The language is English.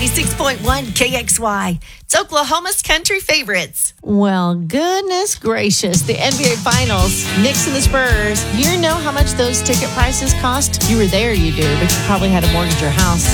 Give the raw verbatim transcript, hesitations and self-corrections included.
ninety-six point one K X Y. It's Oklahoma's country favorites. Well, goodness gracious. The N B A Finals, Knicks and the Spurs. You know how much those ticket prices cost? You were there, you do, but you probably had to mortgage your house.